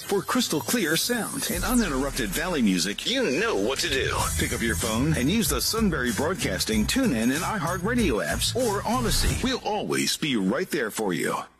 For crystal clear sound and uninterrupted Valley music, you know what to do. Pick up your phone and use the Sunbury Broadcasting TuneIn and iHeartRadio apps or Odyssey. We'll always be right there for you.